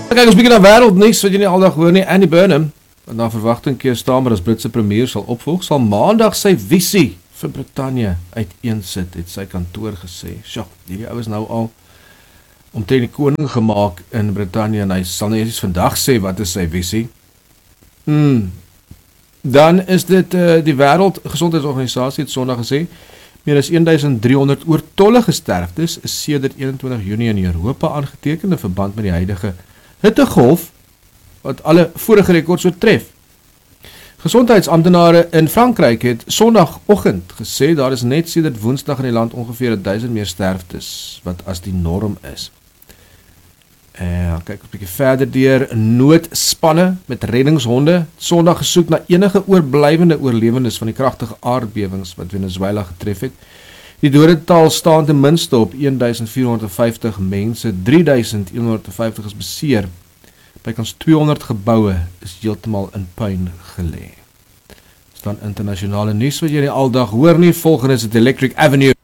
Kyk, ons bietjie na wêreldnuus wat jy nie aldag hoor nie. Andy Burnham, wat na verwagting Keir Starmer as Britse premier sal opvolg, sal maandag sy visie vir Brittanje uiteensit, het sy kantoor gesê. Sjoe, hierdie ou is nou al omtrent die koning gemaak in Brittanje en hy sal nie eens vandag sê wat is sy visie. Dan is dit die Wêreldgesondheidsorganisasie het Sondag gesê, meer as 1300 oortollige sterftes is sedert 21 Junie in Europa aangeteken in verband met die huidige hittegolf wat alle vorige rekords oortref. Gesondheidsamptenare in Frankryk het Sondagoggend gesê daar is net sedert Woensdag in die land ongeveer 1000 meer sterftes wat as die norm is. Kyk 'n bietjie verder deur noodspanne met reddingshonde Sondag gesoek na enige oorblywende oorlewendes van die kragtige aardbewings wat Venezuela getref het. Die dodetal staan ten minste op 1450 mense, 3150 is beseer. Bykans 200 geboue is heeltemal in puin gelê. Is dan internasionale nuus wat jy nie aldag hoor nie. Volgende is dit Electric Avenue.